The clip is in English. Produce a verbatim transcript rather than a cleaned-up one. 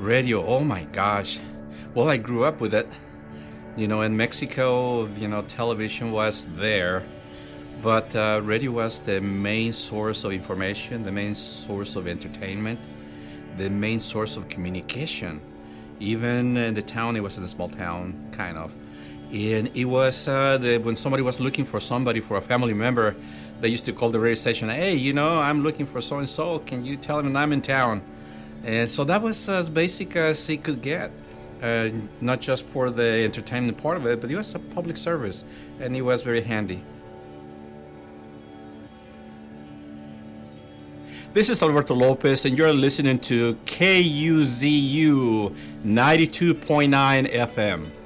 Radio, oh my gosh. Well, I grew up with it. You know, in Mexico, you know, television was there, but uh, radio was the main source of information, the main source of entertainment, the main source of communication. Even in the town, it was in a small town, kind of. And it was uh, the, when somebody was looking for somebody, for a family member, they used to call the radio station, hey, you know, I'm looking for so-and-so. Can you tell them I'm in town? And so that was as basic as it could get. Uh, not just for the entertainment part of it, but it was a public service, and it was very handy. This is Alberto Lopez, and you're listening to K U Z U ninety-two point nine F M.